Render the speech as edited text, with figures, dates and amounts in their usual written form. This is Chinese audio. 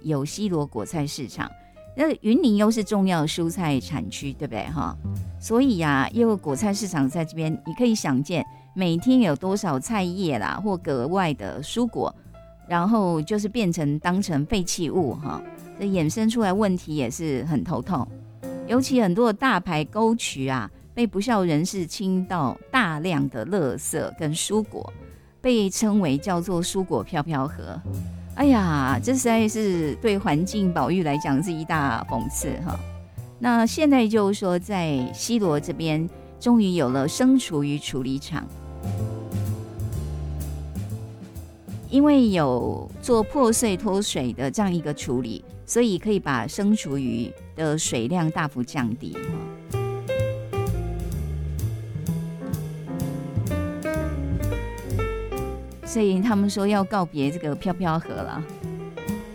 有西螺果菜市场。那云林又是重要的蔬菜产区，对不对哈？所以呀，又有果菜市场在这边，你可以想见每天有多少菜叶啦，或格外的蔬果，然后就是当成废弃物哈，这衍生出来问题也是很头痛。尤其很多的大排沟渠啊，被不肖人士倾倒大量的垃圾跟蔬果，被称为叫做蔬果飘飘河。哎呀，这实在是对环境保育来讲是一大讽刺哈。那现在就是说，在西螺这边终于有了生厨余处理厂，因为有做破碎脱水的这样一个处理，所以可以把生厨余的水量大幅降低。所以他们说要告别这个飘飘河了。